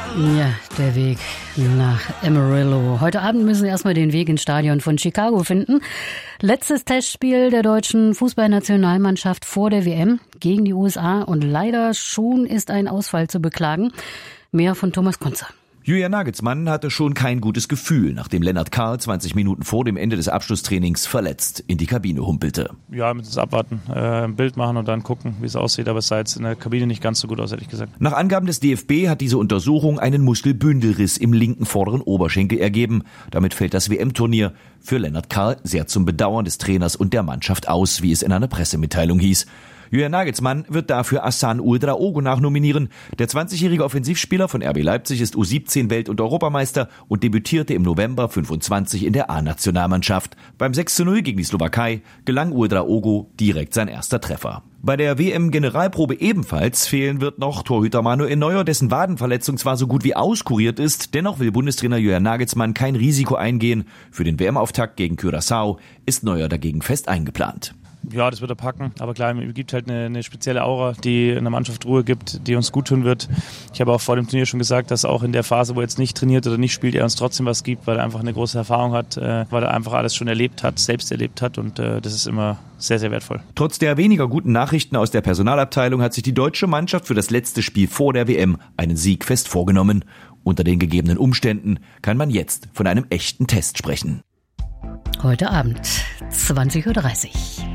Ja, der Weg nach Amarillo. Heute Abend müssen sie erstmal den Weg ins Stadion von Chicago finden. Letztes Testspiel der deutschen Fußballnationalmannschaft vor der WM gegen die USA. Und leider schon ist ein Ausfall zu beklagen. Mehr von Thomas Kunze. Julian Nagelsmann hatte schon kein gutes Gefühl, nachdem Lennart Karl 20 Minuten vor dem Ende des Abschlusstrainings verletzt in die Kabine humpelte. Ja, mit uns abwarten, ein Bild machen und dann gucken, wie es aussieht. Aber es sah jetzt in der Kabine nicht ganz so gut aus, ehrlich gesagt. Nach Angaben des DFB hat diese Untersuchung einen Muskelbündelriss im linken vorderen Oberschenkel ergeben. Damit fällt das WM-Turnier für Lennart Karl sehr zum Bedauern des Trainers und der Mannschaft aus, wie es in einer Pressemitteilung hieß. Julian Nagelsmann wird dafür Hassan Ouedraogo nachnominieren. Der 20-jährige Offensivspieler von RB Leipzig ist U17-Welt- und Europameister und debütierte im November 25 in der A-Nationalmannschaft. Beim 6:0 gegen die Slowakei gelang Ouedraogo direkt sein erster Treffer. Bei der WM-Generalprobe ebenfalls fehlen wird noch Torhüter Manuel Neuer, dessen Wadenverletzung zwar so gut wie auskuriert ist, dennoch will Bundestrainer Julian Nagelsmann kein Risiko eingehen. Für den WM-Auftakt gegen Curaçao ist Neuer dagegen fest eingeplant. Ja, das wird er packen. Aber klar, es gibt halt eine spezielle Aura, die in der Mannschaft Ruhe gibt, die uns gut tun wird. Ich habe auch vor dem Turnier schon gesagt, dass auch in der Phase, wo er jetzt nicht trainiert oder nicht spielt, er uns trotzdem was gibt, weil er einfach eine große Erfahrung hat, weil er einfach alles schon erlebt hat, selbst erlebt hat und das ist immer sehr, sehr wertvoll. Trotz der weniger guten Nachrichten aus der Personalabteilung hat sich die deutsche Mannschaft für das letzte Spiel vor der WM einen Sieg fest vorgenommen. Unter den gegebenen Umständen kann man jetzt von einem echten Test sprechen. Heute Abend, 20:30 Uhr.